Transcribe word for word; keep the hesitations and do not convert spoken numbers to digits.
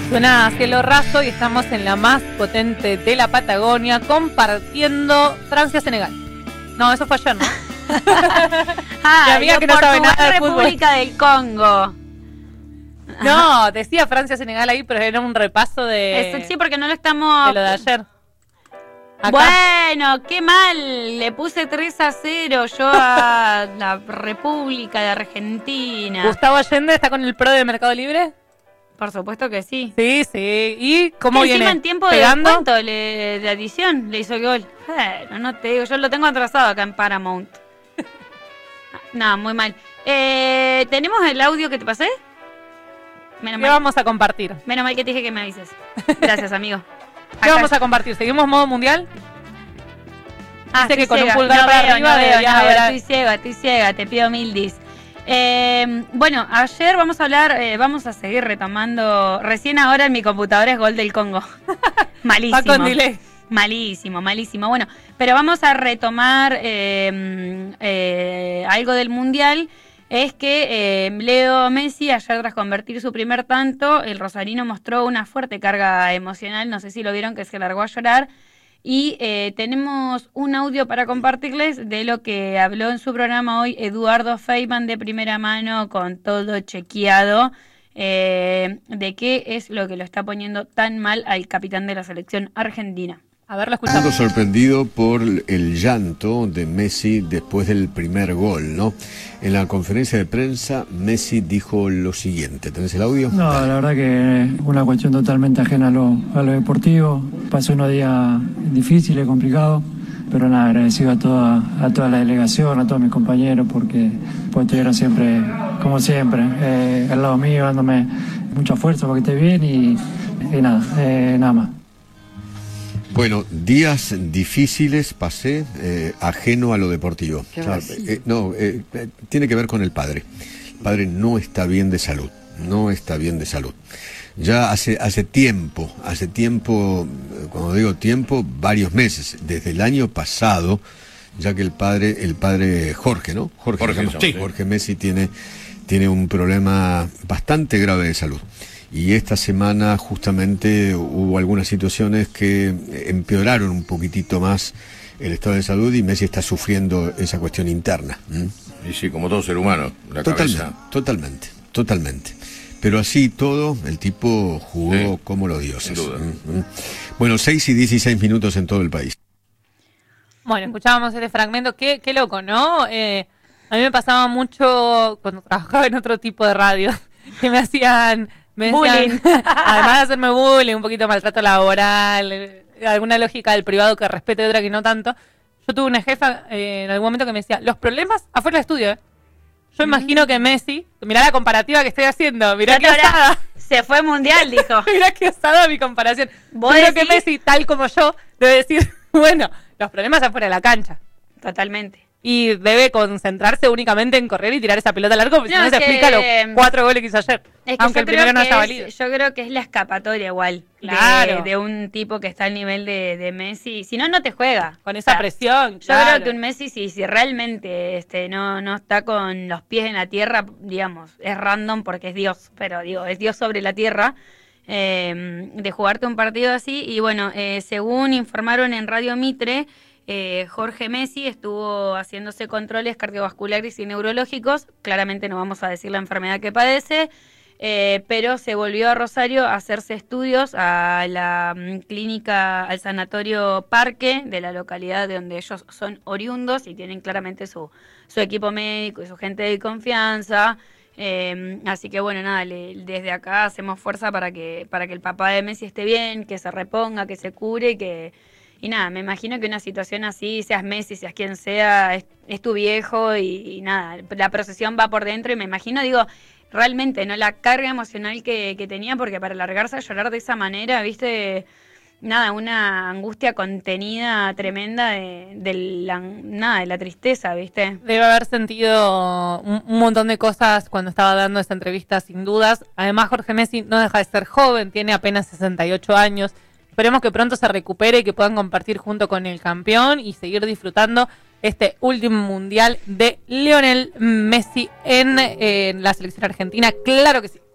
Suena a cielo raso y estamos en la más potente de la Patagonia compartiendo Francia-Senegal. No, eso fue ayer, ¿no? Ah, mi amiga que no sabe nada de fútbol. República del Congo. No, decía Francia-Senegal ahí, pero era un repaso de... Eso sí, porque no lo estamos... de lo de ayer. Acá. Bueno, qué mal. Le puse tres a cero yo a la República de Argentina. ¿Gustavo Allende está con el pro de Mercado Libre? Por supuesto que sí. Sí, sí. ¿Y cómo Y viene? encima en tiempo ¿Pegando? de descuento le, de adición le hizo el gol. Bueno, no te digo, yo lo tengo atrasado acá en Paramount. No, muy mal. Eh, ¿Tenemos el audio que te pasé? Menos ¿Qué mal. vamos a compartir? Menos mal que te dije que me avises. Gracias, amigo. ¿Qué Acá- vamos a compartir? ¿Seguimos modo mundial? Ah, Dice que estoy con un ciega. pulgar no para veo, arriba no veo, deberías no veo, haber- estoy ciega, estoy ciega, te pido mil dis. Eh, bueno, ayer vamos a hablar, eh, vamos a seguir retomando, recién ahora en mi computadora es gol del Congo. Malísimo. Va con delay. Malísimo, malísimo. Bueno, pero vamos a retomar eh, eh, algo del Mundial. Es que eh, Leo Messi, ayer tras convertir su primer tanto, el rosarino mostró una fuerte carga emocional, no sé si lo vieron, que se largó a llorar. Y eh, tenemos un audio para compartirles de lo que habló en su programa hoy Eduardo Feynman de primera mano, con todo chequeado, eh, de qué es lo que lo está poniendo tan mal al capitán de la selección argentina. A ver, lo Ando escuchamos. sorprendido por el llanto de Messi después del primer gol, ¿no? En la conferencia de prensa, Messi dijo lo siguiente. ¿Tenés el audio? No, la verdad que una cuestión totalmente ajena a lo, a lo deportivo. Pasó unos días difíciles, complicados, pero nada, agradecido a toda, a toda la delegación, a todos mis compañeros, porque pues, estuvieron siempre, como siempre, eh, al lado mío, dándome mucha fuerza para que esté bien y, y nada, eh, nada más. Bueno, días difíciles pasé, eh, ajeno a lo deportivo. O sea, eh, no, eh, eh, tiene que ver con el padre. El padre no está bien de salud, no está bien de salud. Ya hace hace tiempo, hace tiempo, eh, cuando digo tiempo, varios meses, desde el año pasado, ya que el padre, el padre Jorge, ¿no? Jorge, Jorge, ¿no? sí. Jorge Messi tiene, tiene un problema bastante grave de salud. Y esta semana justamente hubo algunas situaciones que empeoraron un poquitito más el estado de salud y Messi está sufriendo esa cuestión interna. ¿Mm? Y sí, como todo ser humano, la Totalmente, cabeza. totalmente, totalmente. Pero así todo, el tipo jugó Sí, como los dioses. sin duda. ¿Mm? ¿Mm? Bueno, seis y dieciséis minutos en todo el país. Bueno, escuchábamos este fragmento. Qué, qué loco, ¿no? Eh, a mí me pasaba mucho cuando trabajaba en otro tipo de radio, que me hacían... Me decían, Bullying. además de hacerme bullying, un poquito de maltrato laboral, eh, alguna lógica del privado que respete, otra que no tanto. Yo tuve una jefa eh, en algún momento que me decía, los problemas afuera del estudio, ¿eh? Yo Mm. imagino que Messi, mirá la comparativa que estoy haciendo, mirá Ya qué te habrá- osada, Se fue mundial, dijo. mirá qué osada mi comparación. ¿Vos Yo creo que decís? Messi, tal como yo, debe decir, bueno, los problemas afuera de la cancha. Totalmente. Y debe concentrarse únicamente en correr y tirar esa pelota al arco, porque No, si no se es que- explica los cuatro goles que hizo ayer. Es que aunque yo el creo primero no que haya es- valido. Yo creo que es la escapatoria igual. de- Claro. De, un tipo que está al nivel de, de Messi. Si no, no te juega. Con O esa sea, presión, Yo claro. creo que un Messi, si, si realmente este, no, no está con los pies en la tierra, digamos, es random porque es Dios, pero digo, es Dios sobre la tierra, eh, de jugarte un partido así. Y bueno, eh, según informaron en Radio Mitre, eh, Jorge Messi estuvo haciéndose controles cardiovasculares y neurológicos. Claramente no vamos a decir la enfermedad que padece. Eh, pero se volvió a Rosario a hacerse estudios a la mm, clínica, al sanatorio Parque de la localidad de donde ellos son oriundos y tienen claramente su, su equipo médico y su gente de confianza. Eh, así que bueno, nada, le- desde acá hacemos fuerza para que, para que el papá de Messi esté bien, que se reponga, que se cure y que... Y nada, me imagino que una situación así, seas Messi, seas quien sea, es, es tu viejo y, y nada, la procesión va por dentro y me imagino, digo, realmente, ¿no? La carga emocional que, que tenía, porque para largarse a llorar de esa manera, viste, nada, una angustia contenida tremenda de, de la, nada, de la tristeza, viste. Debe haber sentido un, un montón de cosas cuando estaba dando esa entrevista, sin dudas. Además, Jorge Messi no deja de ser joven, tiene apenas sesenta y ocho años. Esperemos que pronto se recupere y que puedan compartir junto con el campeón y seguir disfrutando este último mundial de Lionel Messi en, en la selección argentina. Claro que sí.